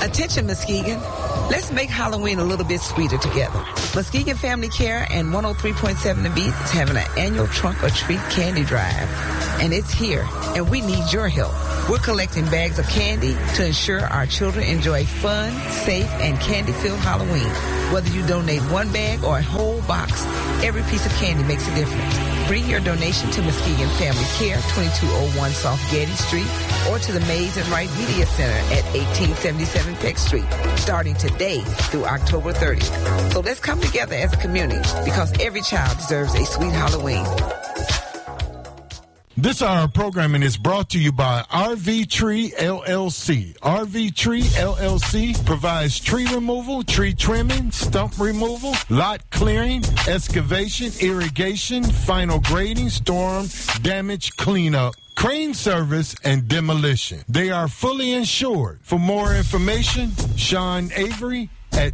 Attention, Muskegon. Let's make Halloween a little bit sweeter together. Muskegon Family Care and 103.7 The Beat is having an annual trunk or treat candy drive. And it's here, and we need your help. We're collecting bags of candy to ensure our children enjoy fun, safe, and candy-filled Halloween. Whether you donate one bag or a whole box, every piece of candy makes a difference. Bring your donation to Muskegon Family Care, 2201 South Getty Street, or to the Maze and Wright Media Center at 1877 Peck Street, starting today through October 30th. So let's come together as a community because every child deserves a sweet Halloween. This hour of programming is brought to you by RV Tree LLC. RV Tree LLC provides tree removal, tree trimming, stump removal, lot clearing, excavation, irrigation, final grading, storm damage cleanup, crane service, and demolition. They are fully insured. For more information, Sean Avery at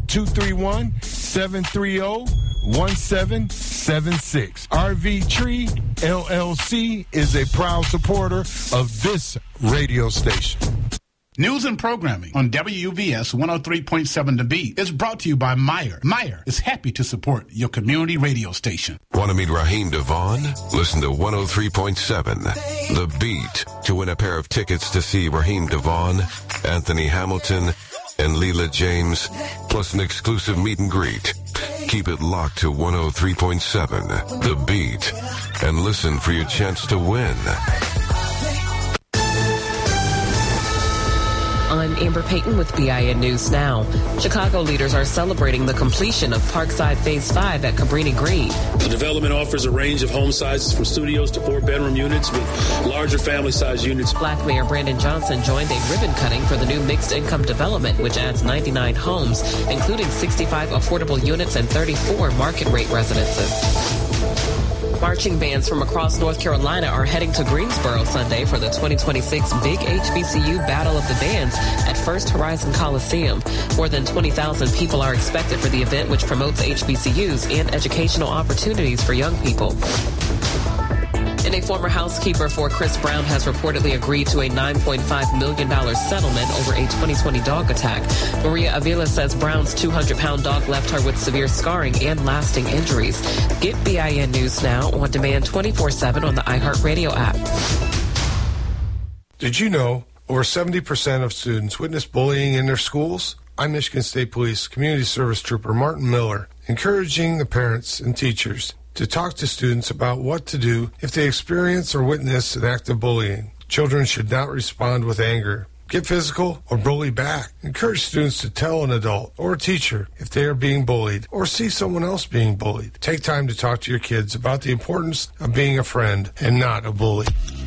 231-730-1776. RV Tree LLC is a proud supporter of this radio station. News and programming on WUVS 103.7 The Beat is brought to you by Meyer. Meyer is happy to support your community radio station. Want to meet Raheem DeVaughn? Listen to 103.7 The Beat to win a pair of tickets to see Raheem DeVaughn, Anthony Hamilton, and Leela James, plus an exclusive meet and greet. Keep it locked to 103.7 The Beat and listen for your chance to win. I'm Amber Payton with BIN News Now. Chicago leaders are celebrating the completion of Parkside Phase 5 at Cabrini Green. The development offers a range of home sizes from studios to 4-bedroom units with larger family-size units. Black Mayor Brandon Johnson joined a ribbon cutting for the new mixed-income development, which adds 99 homes, including 65 affordable units and 34 market-rate residences. Marching bands from across North Carolina are heading to Greensboro Sunday for the 2026 Big HBCU Battle of the Bands at First Horizon Coliseum. More than 20,000 people are expected for the event, which promotes HBCUs and educational opportunities for young people. And a former housekeeper for Chris Brown has reportedly agreed to a $9.5 million settlement over a 2020 dog attack. Maria Avila says Brown's 200-pound dog left her with severe scarring and lasting injuries. Get BIN News Now on demand 24/7 on the iHeartRadio app. Did you know over 70% of students witness bullying in their schools? I'm Michigan State Police Community Service Trooper Martin Miller, encouraging the parents and teachers to talk to students about what to do if they experience or witness an act of bullying. Children should not respond with anger, get physical, or bully back. Encourage students to tell an adult or a teacher if they are being bullied or see someone else being bullied. Take time to talk to your kids about the importance of being a friend and not a bully.